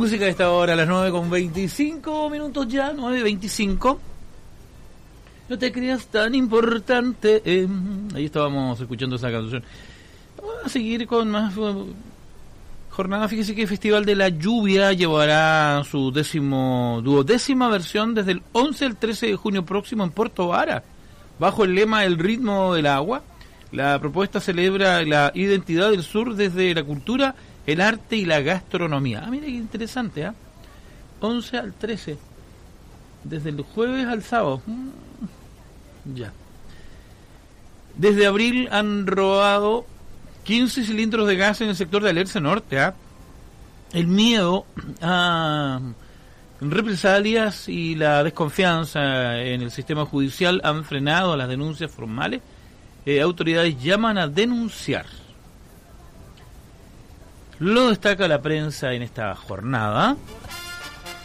música a esta hora, a las 9:25 ya, 9:25. No te creas tan importante. Ahí estábamos escuchando esa canción. Vamos a seguir con más jornada. Fíjese que el Festival de la Lluvia llevará su duodécima versión desde el 11 al 13 de junio próximo en Puerto Vara, bajo el lema El ritmo del agua. La propuesta celebra la identidad del sur desde la cultura, el arte y la gastronomía. Mira qué interesante, 11 al 13. Desde el jueves al sábado. Ya. Desde abril han robado 15 cilindros de gas en el sector de Alerce Norte. El miedo a represalias y la desconfianza en el sistema judicial han frenado las denuncias formales. Autoridades llaman a denunciar. Lo destaca la prensa en esta jornada.